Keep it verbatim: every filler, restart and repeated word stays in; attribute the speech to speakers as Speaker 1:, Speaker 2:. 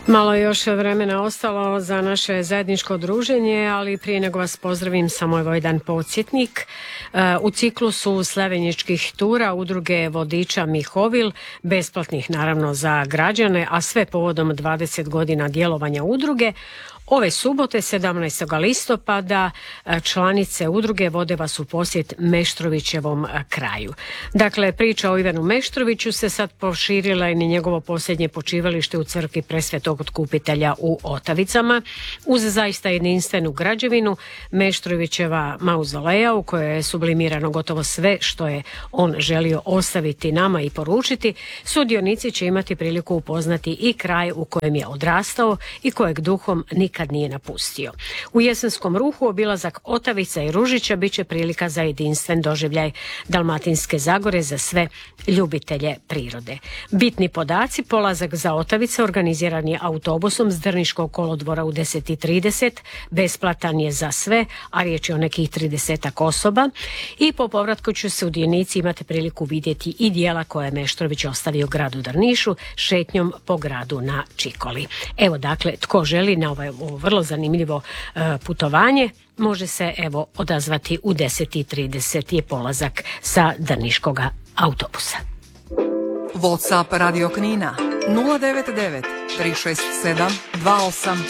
Speaker 1: Malo je još vremena ostalo za naše zajedničko druženje, ali prije nego vas pozdravim samo evo jedan podsjetnik. U ciklusu slaveničkih tura udruge vodiča Mihovil, besplatnih naravno za građane, a sve povodom dvadeset godina djelovanja udruge, ove subote sedamnaestog listopada članice udruge vode vas u posjet Meštrovićevom kraju. Dakle, priča o Ivanu Meštroviću se sad proširila i na njegovo posljednje počivalište u crkvi Presvetog Otkupitelja u Otavicama, uz zaista jedinstvenu građevinu Meštrovićeva mauzoleja u kojoj je sublimirano gotovo sve što je on želio ostaviti nama i poručiti. Sudionici će imati priliku upoznati i kraj u kojem je odrastao i kojeg duhom nikad kad nije napustio. U jesenskom ruhu obilazak Otavica i Ružića bit će prilika za jedinstven doživljaj Dalmatinske Zagore za sve ljubitelje prirode. Bitni podaci: polazak za Otavice organiziran je autobusom s Drniškog kolodvora u deset i trideset, besplatan je za sve, a riječ je o nekih tridesetak osoba, i po povratku će sudionici imati priliku vidjeti i dijela koje je Meštrović ostavio gradu Drnišu šetnjom po gradu na Čikoli. Evo dakle, tko želi na ovaj vrlo zanimljivo uh, putovanje, može se evo odazvati u deset i trideset je polazak sa Drniškog autobusa.
Speaker 2: WhatsApp Radio Knina nula devet devet tri šest sedam dva osam